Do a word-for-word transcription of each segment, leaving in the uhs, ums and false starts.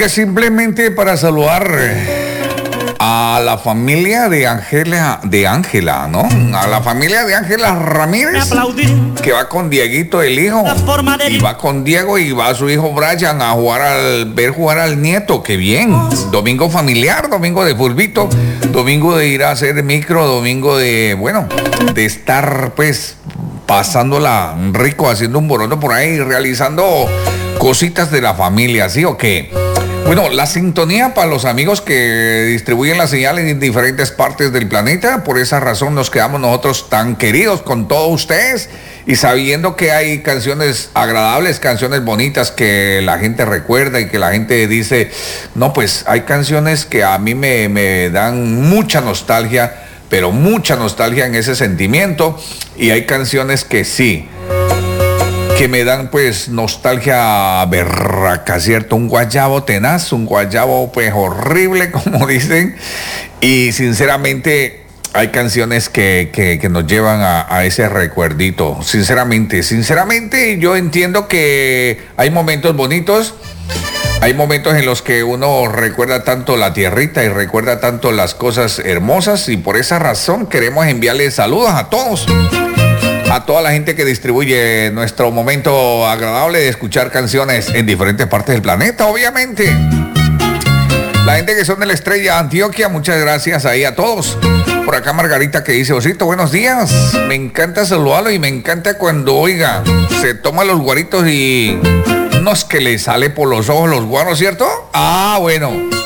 Oiga, simplemente para saludar a la familia de Ángela, de Ángela, ¿no? A la familia de Ángela Ramírez, que va con Dieguito, el hijo, y va con Diego y va su hijo Brian a jugar al, ver jugar al nieto, que bien. Domingo familiar, domingo de fulbito, domingo de ir a hacer micro, domingo de, bueno, de estar pues pasándola rico, haciendo un boroto por ahí, realizando cositas de la familia, ¿sí o qué? Bueno, la sintonía para los amigos que distribuyen la señal en diferentes partes del planeta. Por esa razón nos quedamos nosotros tan queridos con todos ustedes y sabiendo que hay canciones agradables, canciones bonitas que la gente recuerda y que la gente dice, no, pues hay canciones que a mí me, me dan mucha nostalgia, pero mucha nostalgia en ese sentimiento, y hay canciones que sí, que me dan pues nostalgia berraca, ¿cierto? Un guayabo tenaz, un guayabo pues horrible, como dicen, y sinceramente hay canciones que, que, que nos llevan a, a ese recuerdito, sinceramente, sinceramente yo entiendo que hay momentos bonitos, hay momentos en los que uno recuerda tanto la tierrita y recuerda tanto las cosas hermosas, y por esa razón queremos enviarles saludos a todos. A toda la gente que distribuye nuestro momento agradable de escuchar canciones en diferentes partes del planeta, obviamente. La gente que son de la Estrella Antioquia, muchas gracias ahí a todos. Por acá Margarita que dice, Osito, buenos días. Me encanta saludarlo y me encanta cuando, oiga, se toma los guaritos y no es que le sale por los ojos los guaros, ¿cierto? Ah, bueno.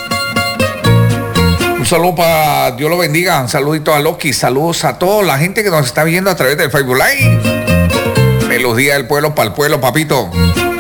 Un saludo para Dios lo bendiga, un saludito a Loki, saludos a toda la gente que nos está viendo a través del Facebook Live. Melodía del pueblo para el pueblo, papito.